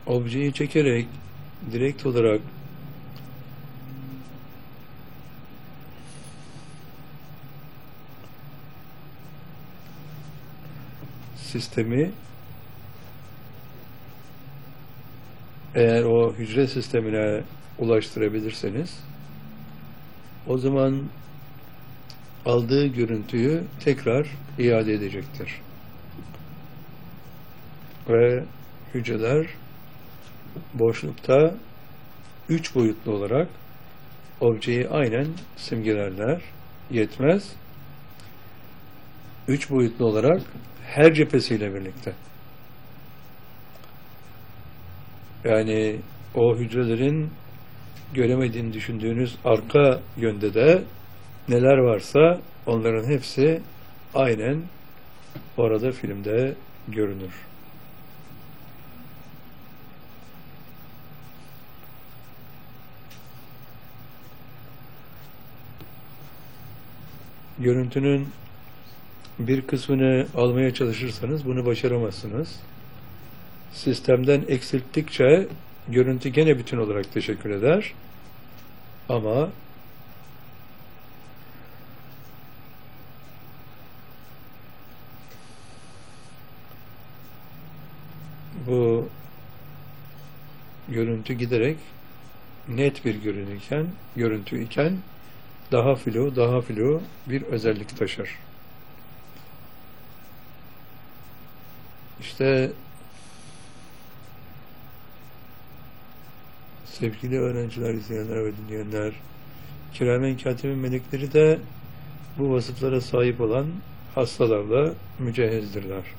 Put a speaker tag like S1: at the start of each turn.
S1: objeyi çekerek direkt olarak sistemi, eğer o hücre sistemine ulaştırabilirseniz, o zaman aldığı görüntüyü tekrar iade edecektir. Ve hücreler boşlukta 3 boyutlu olarak objeyi aynen simgelerler. Yetmez. 3 boyutlu olarak her cephesiyle birlikte. Yani o hücrelerin göremediğini düşündüğünüz arka yönde de neler varsa onların hepsi aynen orada filmde görünür. Görüntünün bir kısmını almaya çalışırsanız bunu başaramazsınız. Sistemden eksilttikçe görüntü gene bütün olarak teşekkür eder. Ama bu görüntü giderek net bir görüntü iken daha flu bir özellik taşır. İşte sevgili öğrenciler, izleyenler ve dinleyenler, kiramen katibin melekleri de bu vasıflara sahip olan hastalarla mücehhezdirler.